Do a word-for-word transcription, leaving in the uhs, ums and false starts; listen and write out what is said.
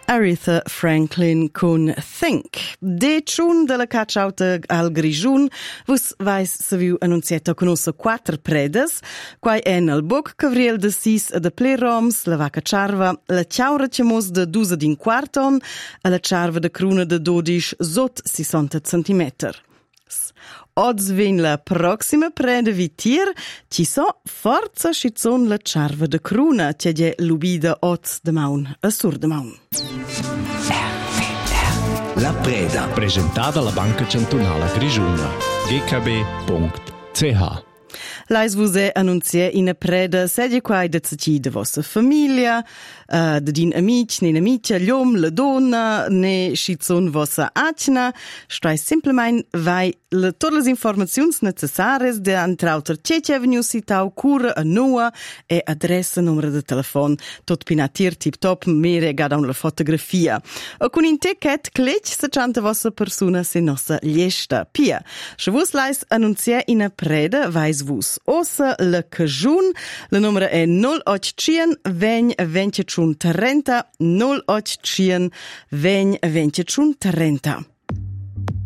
Aretha Franklin con Think. De tschun della cacciauta al Grigiun, vus vais se viu annunziata conosce quattro predes, quai en al boc cavriel de sis de Playroms, la vaca charva, la ciaura cemos de dusa din quarton, e la charva de cruna de dodish sot sessanta centimeter. Odz vin la proxima preda vitir, ci so forza schizon la charva de cruna, tia je lubida oz de maun, a sur de maun. La preda. Presentata alla Banca Cantonala Grigiuna. g k b punct c h. Lais vus è annunzier in a preda sedie quai de zaci de vossa famiglia, uh, de din amic, ne amicia, liom, la donna, ne schizon vossa acna, stai simplemein vai le todas as informações necessárias de antrauter Tete Avenue Citau, cura a nua e adressa, numero de telefone, tot pinatir tip-top, mere gada una fotografia. O con in ticket clic se chanta vossa persona se nossa liesta. Pia, se vus lais annunzier in a preda, vais vus ossa le cajun, le numero è nol otto cien vegn ventitun trenta, nol otto cien vegn ventitun trenta.